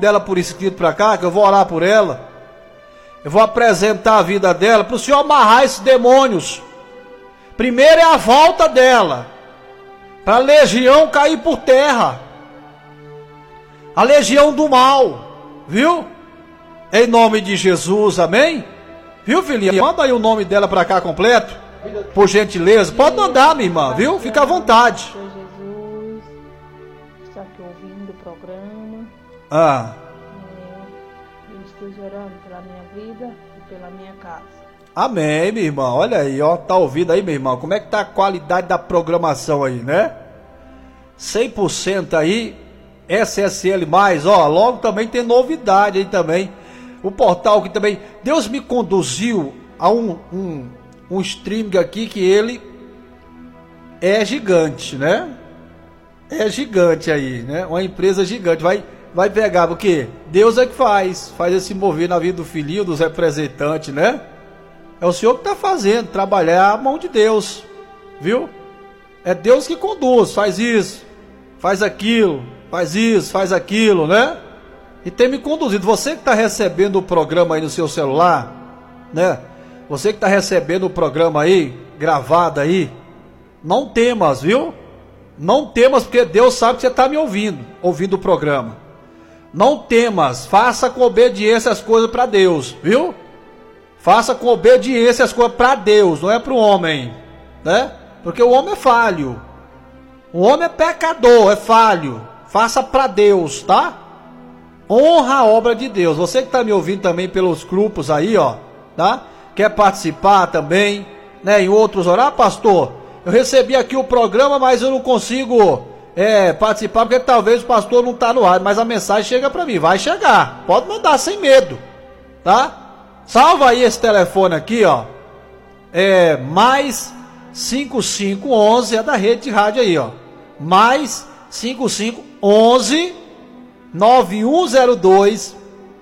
dela por escrito para cá, que eu vou orar por ela. Eu vou apresentar a vida dela para o Senhor amarrar esses demônios. Primeiro é a volta dela, para a legião cair por terra, a legião do mal, viu? Em nome de Jesus, amém? Viu, filhinha? Manda aí o nome dela para cá completo, por gentileza. Pode mandar, minha irmã, viu? Fica à vontade. Senhor Jesus, está aqui ouvindo o programa. Eu estou orando pela minha vida e pela minha casa. Amém, minha irmã. Olha aí, ó. Tá ouvindo aí, minha irmã? Como é que tá a qualidade da programação aí, né? 100% aí, SSL+, ó. Logo também tem novidade aí também. O portal que também... Deus me conduziu a um streaming aqui que ele é gigante, né? É gigante aí, né? Uma empresa gigante. Vai pegar, porque Deus é que faz esse mover na vida do filhinho, dos representantes, né? É o Senhor que está fazendo, trabalhar a mão de Deus, viu? É Deus que conduz, faz isso, faz aquilo, faz isso, faz aquilo, né? E tem me conduzido. Você que está recebendo o programa aí no seu celular, né? Você que está recebendo o programa aí, gravado aí, não temas, viu? Não temas, porque Deus sabe que você está me ouvindo o programa. Não temas, faça com obediência as coisas para Deus, viu? Faça com obediência as coisas para Deus, não é para o homem, né? Porque o homem é falho. O homem é pecador, é falho. Faça para Deus, tá? Honra a obra de Deus. Você que está me ouvindo também pelos grupos aí, ó, tá? Quer participar também, né? Em outros horários, pastor, eu recebi aqui o programa, mas eu não consigo participar, porque talvez o pastor não está no ar, mas a mensagem chega para mim. Vai chegar, pode mandar sem medo, tá? Salva aí esse telefone aqui, ó. Mais 5511, é da rede de rádio aí, ó. Mais 5511 9102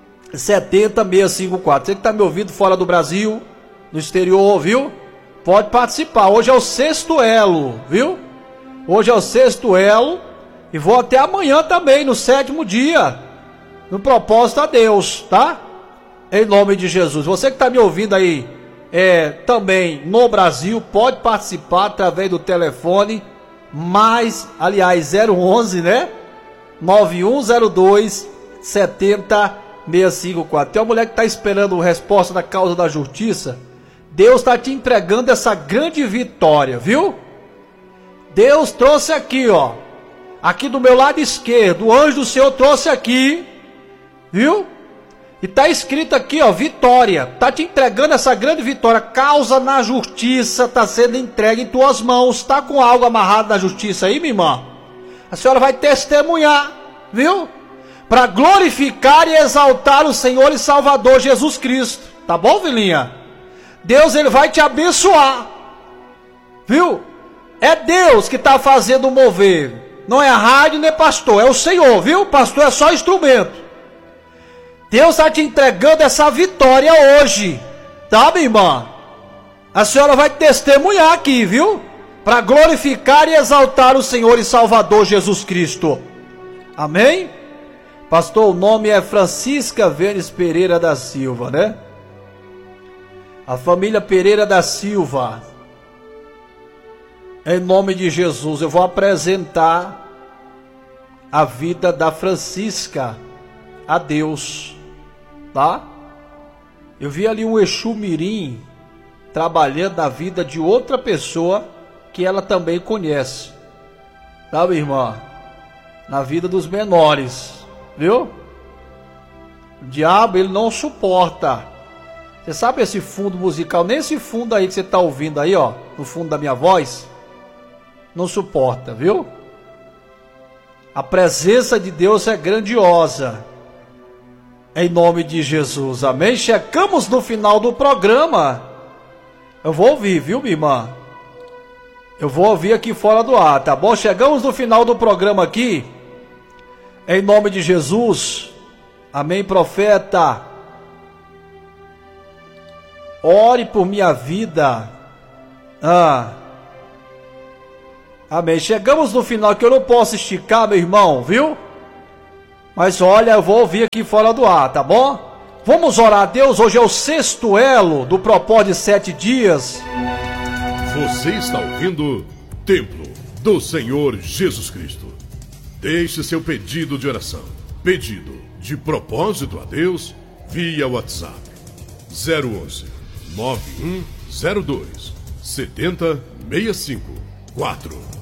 70654. Você que está me ouvindo fora do Brasil, no exterior, viu? Pode participar. Hoje é o sexto elo, viu? Hoje é o sexto elo. E vou até amanhã também, no sétimo dia, no propósito a Deus, tá? Em nome de Jesus. Você que está me ouvindo aí também no Brasil, pode participar através do telefone aliás, 011, né? 9102 70654. Tem uma mulher que está esperando a resposta da causa da justiça. Deus está te entregando essa grande vitória, viu? Deus trouxe aqui, ó. Aqui do meu lado esquerdo, o anjo do Senhor trouxe aqui, viu? E está escrito aqui, ó, vitória. Está te entregando essa grande vitória. Causa na justiça está sendo entregue em tuas mãos. Está com algo amarrado na justiça aí, minha irmã? A senhora vai testemunhar, viu? Para glorificar e exaltar o Senhor e Salvador Jesus Cristo. Tá bom, filhinha? Deus, ele vai te abençoar, viu? É Deus que está fazendo o mover. Não é a rádio nem pastor, é o Senhor, viu? Pastor é só instrumento. Deus está te entregando essa vitória hoje, tá, minha irmã? A senhora vai testemunhar aqui, viu? Para glorificar e exaltar o Senhor e Salvador Jesus Cristo. Amém? Pastor, o nome é Francisca Vênis Pereira da Silva, né? A família Pereira da Silva. Em nome de Jesus, eu vou apresentar a vida da Francisca a Deus, tá? Eu vi ali um Exu Mirim trabalhando na vida de outra pessoa que ela também conhece, tá, minha irmã? Na vida dos menores, viu? O diabo, ele não suporta. Você sabe esse fundo musical, nesse fundo aí que você está ouvindo aí, ó, no fundo da minha voz, não suporta, viu? A presença de Deus é grandiosa. Em nome de Jesus, amém? Checamos no final do programa. Eu vou ouvir, viu, minha irmã? Eu vou ouvir aqui fora do ar, tá bom? Chegamos no final do programa aqui. Em nome de Jesus. Amém, profeta. Ore por minha vida. Amém. Chegamos no final que eu não posso esticar, meu irmão, viu? Mas olha, eu vou ouvir aqui fora do ar, tá bom? Vamos orar a Deus, hoje é o 6º elo do propósito de 7 dias. Você está ouvindo Templo do Senhor Jesus Cristo. Deixe seu pedido de oração, pedido de propósito a Deus, via WhatsApp 011 9102 7065 4.